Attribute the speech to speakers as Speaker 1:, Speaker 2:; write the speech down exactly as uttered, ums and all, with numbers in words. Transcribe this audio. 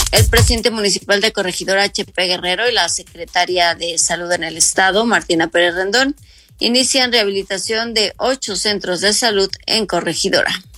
Speaker 1: El presidente municipal de Corregidora, H P Guerrero, y la secretaria de Salud en el estado, Martina Pérez Rendón, inician rehabilitación de ocho centros de salud en Corregidora.